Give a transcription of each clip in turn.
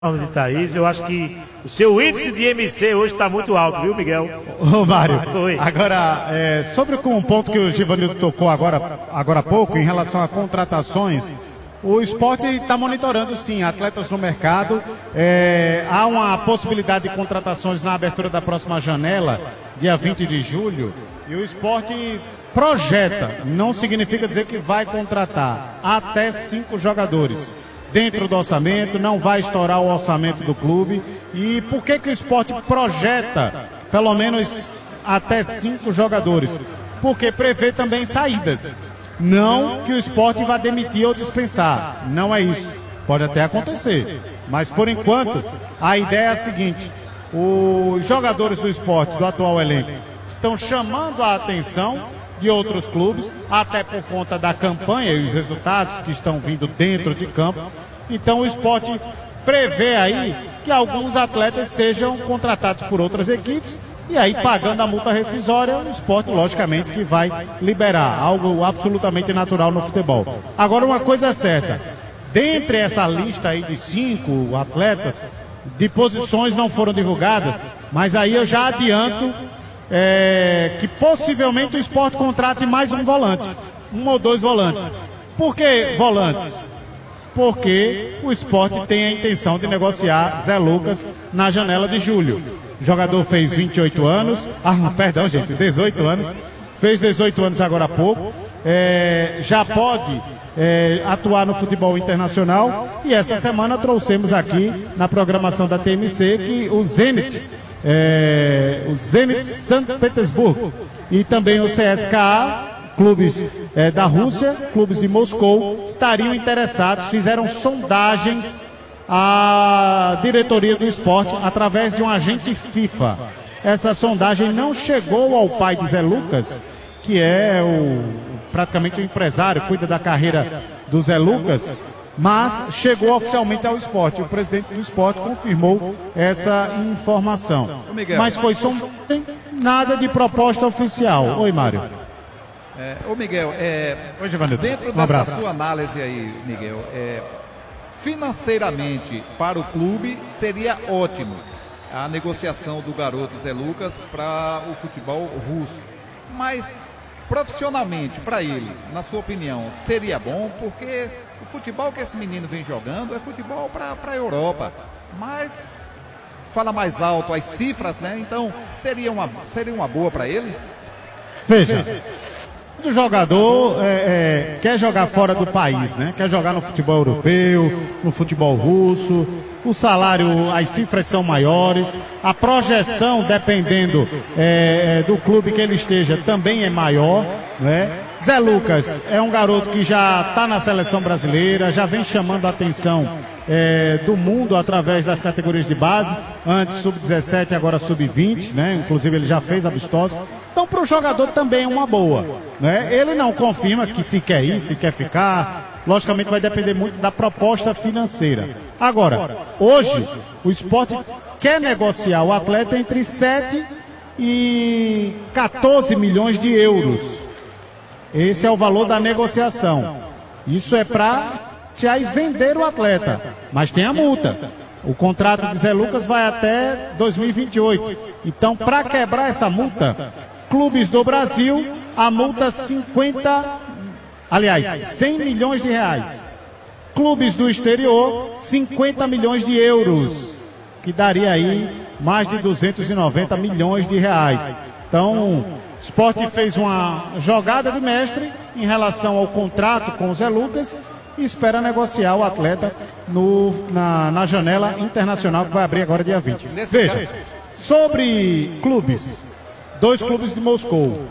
De Thaís, eu acho que o seu índice de MC hoje está muito alto, viu, Miguel? Ô, Mário, Oi. agora, sobre um ponto que o Givanildo tocou agora há pouco, em relação a contratações, o esporte está monitorando, sim, atletas no mercado. Há uma possibilidade de contratações na abertura da próxima janela, dia 20 de julho, e o esporte projeta, não significa dizer que vai contratar, até 5 jogadores. Dentro do orçamento, não vai estourar o orçamento do clube. E por que o esporte projeta pelo menos até 5 jogadores? Porque prevê também saídas. Não que o esporte vá demitir ou dispensar. Não é isso. Pode até acontecer. Mas por enquanto, a ideia é a seguinte: os jogadores do esporte, do atual elenco, estão chamando a atenção de outros clubes, até por conta da campanha e os resultados que estão vindo dentro de campo. Então o esporte prevê aí que alguns atletas sejam contratados por outras equipes e aí, pagando a multa rescisória, o esporte logicamente que vai liberar, algo absolutamente natural no futebol. Agora, uma coisa é certa: dentre essa lista aí de 5 atletas, de posições não foram divulgadas, mas aí eu já adianto que possivelmente o esporte contrate mais um volante, 1 ou 2 volantes. Por que volantes? Porque o esporte tem a intenção de negociar Zé Lucas na janela de julho. O jogador fez 28 anos, 18 anos, fez 18 anos agora há pouco, já pode atuar no futebol internacional, e essa semana trouxemos aqui na programação da TMC que o Zenit Santo Petersburgo e também o CSKA, clubes da Rússia, clubes de Moscou, estariam interessados, fizeram sondagens à diretoria do esporte através de um agente FIFA. Essa sondagem não chegou ao pai de Zé Lucas, que é praticamente o empresário, cuida da carreira do Zé Lucas, mas chegou oficialmente ao esporte. O presidente do esporte confirmou essa informação. Mas foi só nada de proposta oficial. Oi, Mário. Ô, Miguel, Oi, Givanildo. Dentro dessa sua análise aí, Miguel, financeiramente para o clube seria ótimo a negociação do garoto Zé Lucas para o futebol russo. Mas profissionalmente, para ele, na sua opinião, seria bom? Porque o futebol que esse menino vem jogando é futebol para a Europa. Mas fala mais alto as cifras, né? Então seria uma boa para ele? Veja, o jogador quer jogar fora do país, né? Quer jogar no futebol europeu, no futebol russo. O salário, as cifras são maiores. A projeção, dependendo do clube que ele esteja, também é maior, né? Zé Lucas é um garoto que já está na seleção brasileira, já vem chamando a atenção do mundo através das categorias de base, antes sub-17, agora sub-20, né? Inclusive ele já fez amistosos. Então para o jogador também é uma boa, né? Ele não confirma que se quer ir, se quer ficar, logicamente vai depender muito da proposta financeira. Agora, hoje o esporte quer negociar o atleta entre 7 e 14 milhões de euros. Esse é o valor da negociação. Isso é para aí vender o atleta, mas tem a multa. O contrato de Zé Lucas vai até 2028. Então, para quebrar essa multa, clubes do Brasil, a multa 100 milhões de reais. Clubes do exterior, 50 milhões de euros, que daria aí mais de 290 milhões de reais. Então, o esporte fez uma jogada de mestre em relação ao contrato com o Zé Lucas e espera negociar o atleta na janela internacional que vai abrir agora dia 20. Veja, sobre clubes, 2 clubes de Moscou.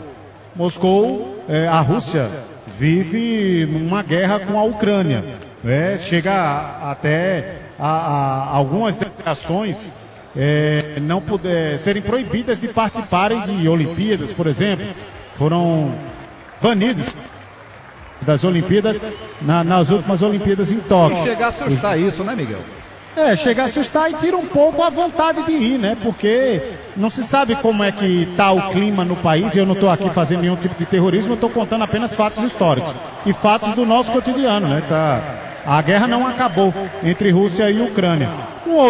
A Rússia vive numa guerra com a Ucrânia. Chega até a algumas delegações não serem proibidas de participarem de Olimpíadas, por exemplo. Foram banidos das Olimpíadas nas últimas Olimpíadas em Tóquio. E chegar a assustar isso, né, Miguel? Chegar a assustar e tira um pouco a vontade de ir, né? Porque não se sabe como é que está o clima no país, e eu não estou aqui fazendo nenhum tipo de terrorismo, eu estou contando apenas fatos históricos e fatos do nosso cotidiano, né? A guerra não acabou entre Rússia e Ucrânia.